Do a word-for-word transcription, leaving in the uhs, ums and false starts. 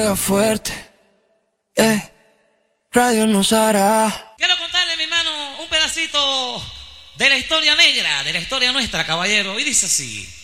Fuerte, eh, radio nos hará. Quiero contarle, mi hermano, un pedacito de la historia negra, de la historia nuestra, caballero, y dice así.